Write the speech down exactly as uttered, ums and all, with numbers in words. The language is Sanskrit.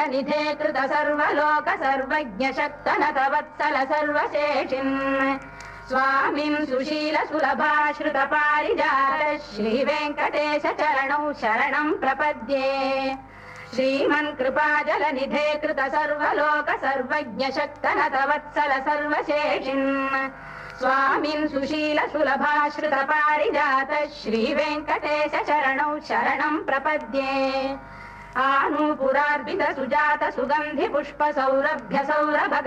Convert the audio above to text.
निधे कृत सर्वलोक सर्वज्ञ शक्तनत वत्सल सर्वशेषिन् स्वामिन् सुशील सुलभाश्रित पारिजात श्री वेङ्कटेश चरणौ शरणं प्रपद्ये श्रीमन् कृपाजल निधे कृत सर्वलोक सर्वज्ञ शक्तनत वत्सल सर्वशेषिन् स्वामिन् सुशील सुलभाश्रित पारिजात श्री वेङ्कटेश चरणौ शरणं प्रपद्ये आनूपुरार्पित सुजात सुगन्धि पुष्प सौरभ्य सौरभ